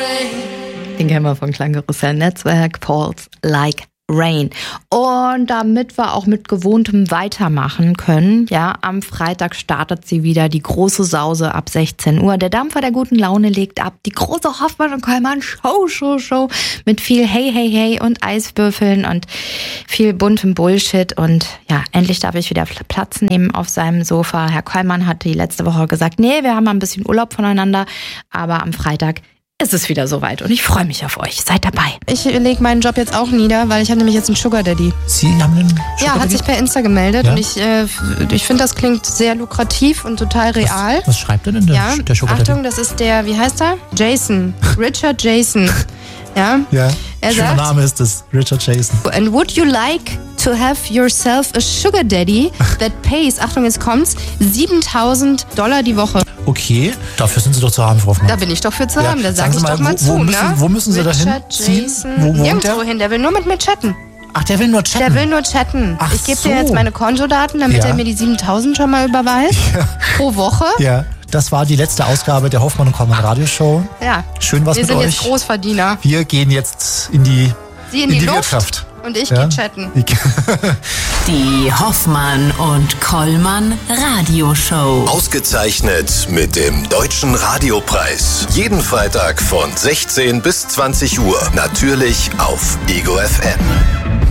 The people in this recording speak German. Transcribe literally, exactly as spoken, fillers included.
Den kennen wir von Klangkarussell Netzwerk, Falls Like Rain. Und damit wir auch mit Gewohntem weitermachen können, ja, am Freitag startet sie wieder, die große Sause ab sechzehn Uhr. Der Dampfer der guten Laune legt ab, die große Hoffmann und Kollmann Show, Show, Show mit viel Hey, Hey, Hey und Eiswürfeln und viel buntem Bullshit. Und ja, endlich darf ich wieder Platz nehmen auf seinem Sofa. Herr Kollmann hatte die letzte Woche gesagt, nee, wir haben mal ein bisschen Urlaub voneinander, aber am Freitag ist es wieder soweit und ich freue mich auf euch. Seid dabei. Ich lege meinen Job jetzt auch nieder, weil ich habe nämlich jetzt einen Sugar Daddy. Sie haben einen Sugar Ja, hat Daddy? sich per Insta gemeldet Ja? und ich, äh, ich finde, das klingt sehr lukrativ und total real. Was, was schreibt denn der, ja, der Sugar Daddy? Achtung, das ist der, wie heißt er? Jason. Richard Jason. Ja. Ja, Er schöner sagt, Name ist es, Richard Jason. And would you like to have yourself a sugar daddy that pays, Achtung, jetzt kommt's, siebentausend Dollar die Woche? Okay, dafür sind Sie doch zu haben, Frau Hoffmann. Da bin ich doch für zu Ja, haben, da sagen sag ich Sie mal, doch mal wo- zu, wo müssen- ne? wo müssen Sie da Richard hinziehen? Jason, Wo wohnt nirgendwo der? hin, der will nur mit mir chatten. Ach, der will nur chatten? Der will nur chatten. Ach ich gebe so. dir jetzt meine Kontodaten, damit Ja. er mir die siebentausend schon mal überweist. Pro Woche. Ja, das war die letzte Ausgabe der Hoffmann und Kollmann Radioshow. Ja. Schön was Wir mit sind euch. jetzt Großverdiener. Wir gehen jetzt in die, Sie in die, Luft Wirtschaft. und ich Ja? gehe chatten. Die Hoffmann und Kollmann Radioshow. Ausgezeichnet mit dem Deutschen Radiopreis. Jeden Freitag von sechzehn bis zwanzig Uhr. Natürlich auf Ego F M.